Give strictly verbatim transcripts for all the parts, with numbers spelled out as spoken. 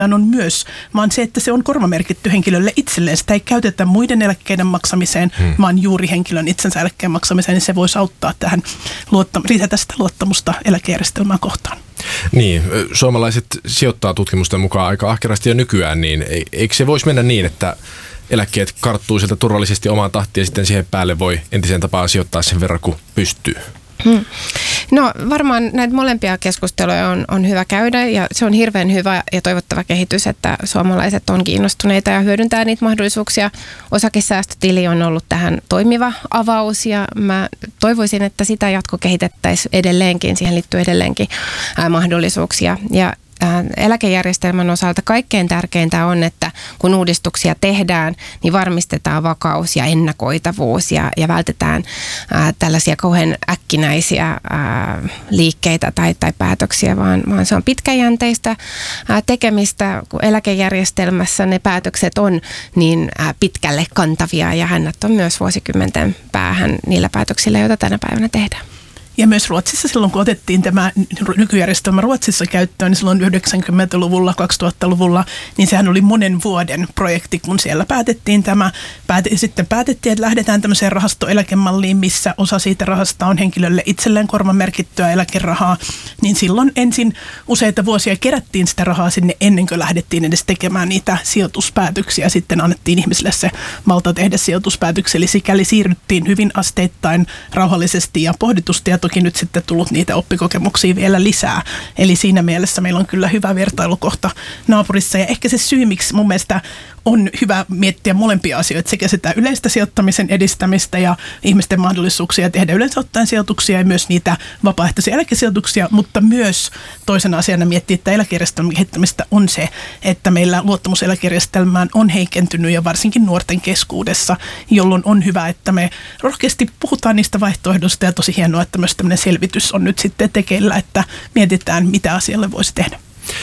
on myös, vaan se, että se on korvamerkitty henkilölle itselleen. Sitä ei käytetä muiden eläkkeiden maksamiseen, hmm. vaan juuri henkilön itsensä eläkkeen maksamiseen, niin se voisi auttaa tähän luottam- lisätä sitä luottamusta eläkejärjestelmää kohtaan. Niin, suomalaiset sijoittaa tutkimusten mukaan aika ahkerasti jo nykyään, niin eikö se voisi mennä niin, että eläkkeet karttuu sieltä turvallisesti omaan tahtiin ja sitten siihen päälle voi entiseen tapaan sijoittaa sen verran, kun pystyy? Hmm. No varmaan näitä molempia keskusteluja on, on hyvä käydä ja se on hirveän hyvä ja toivottava kehitys, että suomalaiset on kiinnostuneita ja hyödyntää niitä mahdollisuuksia. Osakesäästötili on ollut tähän toimiva avaus ja mä toivoisin, että sitä jatkokehitettäisiin edelleenkin, siihen liittyy edelleenkin ää, mahdollisuuksia ja eläkejärjestelmän osalta kaikkein tärkeintä on, että kun uudistuksia tehdään, niin varmistetaan vakaus ja ennakoitavuus ja, ja vältetään ää, tällaisia kauhean äkkinäisiä ää, liikkeitä tai, tai päätöksiä, vaan, vaan se on pitkäjänteistä ää, tekemistä, kun eläkejärjestelmässä ne päätökset on niin ää, pitkälle kantavia ja hännät on myös vuosikymmenten päähän niillä päätöksillä, joita tänä päivänä tehdään. Ja myös Ruotsissa silloin, kun otettiin tämä nykyjärjestelmä Ruotsissa käyttöön, niin silloin yhdeksänkymmentäluvulla, kaksituhattaluvulla, niin sehän oli monen vuoden projekti, kun siellä päätettiin tämä. Pääte, sitten päätettiin, että lähdetään tämmöiseen rahastoeläkemalliin, missä osa siitä rahasta on henkilölle itselleen korvamerkittyä eläkerahaa. Niin silloin ensin useita vuosia kerättiin sitä rahaa sinne ennen kuin lähdettiin edes tekemään niitä sijoituspäätöksiä. Sitten annettiin ihmisille se valta tehdä sijoituspäätöksiä. Eli sikäli siirryttiin hyvin asteittain, rauhallisesti ja pohditusti ja toki nyt sitten tullut niitä oppikokemuksia vielä lisää. Eli siinä mielessä meillä on kyllä hyvä vertailukohta naapurissa. Ja ehkä se syy, miksi mun mielestä on hyvä miettiä molempia asioita, sekä sitä yleistä sijoittamisen edistämistä ja ihmisten mahdollisuuksia tehdä yleensä ottaen sijoituksia ja myös niitä vapaaehtoisia eläkesijoituksia, mutta myös toisena asiana miettiä, että eläkejärjestelmän kehittämistä on se, että meillä luottamus eläkejärjestelmään on heikentynyt ja varsinkin nuorten keskuudessa, jolloin on hyvä, että me rohkeasti puhutaan niistä vaihtoehdoista ja tosi hienoa, että myös tämmöinen selvitys on nyt sitten tekeillä, että mietitään, mitä asialle voisi tehdä.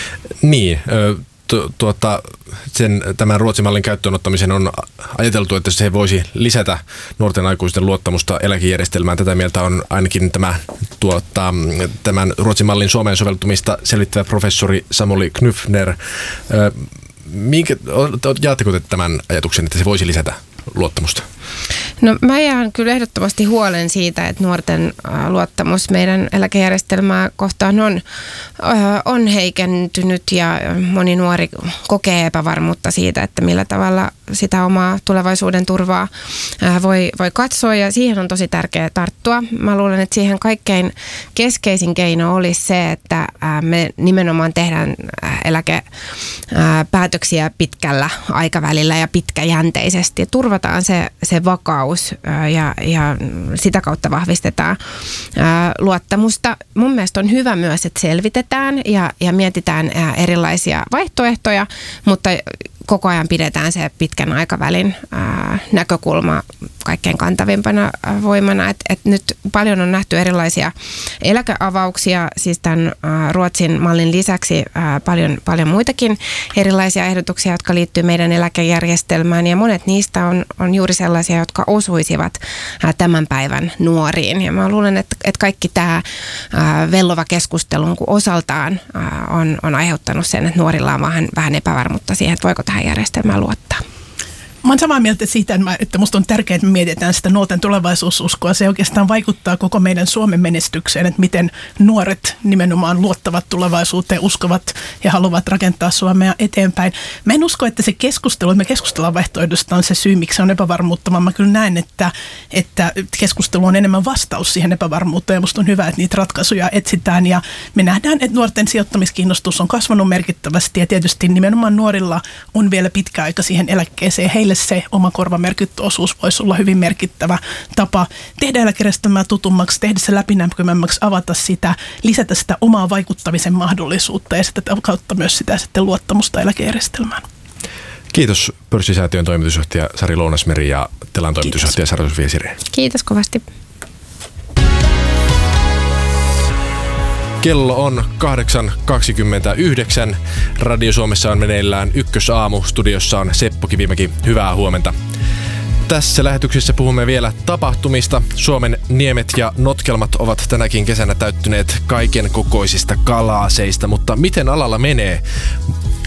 Niin, tu- tuota, sen, tämän Ruotsin mallin käyttöönottamisen on ajateltu, että se voisi lisätä nuorten aikuisten luottamusta eläkejärjestelmään. Tätä mieltä on ainakin tämä, tuota, tämän Ruotsin mallin Suomeen soveltumista selvittävä professori Samuli Knyffner. Minkä, jaatteko te tämän ajatuksen, että se voisi lisätä luottamusta? No mä jään kyllä ehdottomasti huolen siitä, että nuorten luottamus meidän eläkejärjestelmää kohtaan on, on heikentynyt ja moni nuori kokee epävarmuutta siitä, että millä tavalla sitä omaa tulevaisuuden turvaa voi, voi katsoa ja siihen on tosi tärkeää tarttua. Mä luulen, että siihen kaikkein keskeisin keino olisi se, että me nimenomaan tehdään eläkepäätöksiä pitkällä aikavälillä ja pitkäjänteisesti. Turvataan se, se vakaus ja, ja sitä kautta vahvistetaan luottamusta. Mun mielestä on hyvä myös, että selvitetään ja, ja mietitään erilaisia vaihtoehtoja, mutta koko ajan pidetään se pitkän aikavälin ää, näkökulma kaikkein kantavimpana ää, voimana. Et, et nyt paljon on nähty erilaisia eläkeavauksia, siis tämän ää, Ruotsin mallin lisäksi ää, paljon, paljon muitakin erilaisia ehdotuksia, jotka liittyy meidän eläkejärjestelmään. Ja monet niistä on, on juuri sellaisia, jotka osuisivat ää, tämän päivän nuoriin. Ja mä luulen, että, että kaikki tämä ää, vellova keskustelu osaltaan ää, on, on aiheuttanut sen, että nuorilla on vähän, vähän epävarmuutta siihen, että voiko tähän järjestelmään luottaa. Mä oon samaa mieltä siitä, että musta on tärkeää, että me mietitään sitä nuorten tulevaisuususkoa. Se oikeastaan vaikuttaa koko meidän Suomen menestykseen, että miten nuoret nimenomaan luottavat tulevaisuuteen, uskovat ja haluavat rakentaa Suomea eteenpäin. Mä en usko, että se keskustelu, että me keskustellaan vaihtoehdosta on se syy, miksi se on epävarmuutta, vaan mä kyllä näen, että, että keskustelu on enemmän vastaus siihen epävarmuuteen ja musta on hyvä, että niitä ratkaisuja etsitään ja me nähdään, että nuorten sijoittamiskiinnostus on kasvanut merkittävästi ja tietysti nimenomaan nuorilla on vielä pitkä aika siihen eläkkeeseen. Heille se oma korvamerkitty osuus voisi olla hyvin merkittävä tapa tehdä eläkejärjestelmää tutummaksi, tehdä se läpinäkyvämmäksi, avata sitä, lisätä sitä omaa vaikuttamisen mahdollisuutta ja sitä kautta myös sitä sitten luottamusta eläkejärjestelmään. Kiitos Pörssisäätiön toimitusjohtaja Sari Lounasmeri ja Telan toimitusjohtaja Sara-Sofia Sirén. Kiitos kovasti. Kello on kahdeksan kaksikymmentäyhdeksän. Radio Suomessa on meneillään Ykkösaamu. Studiossa on Seppo Kivimäki. Hyvää huomenta. Tässä lähetyksessä puhumme vielä tapahtumista. Suomen niemet ja notkelmat ovat tänäkin kesänä täyttyneet kaiken kokoisista kalaaseista, mutta miten alalla menee?